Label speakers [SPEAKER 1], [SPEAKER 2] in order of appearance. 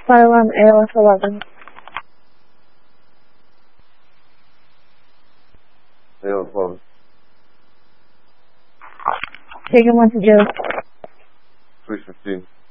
[SPEAKER 1] Phylum ALS 11.
[SPEAKER 2] ALS 11.
[SPEAKER 1] Taking one to Joe.
[SPEAKER 2] 315.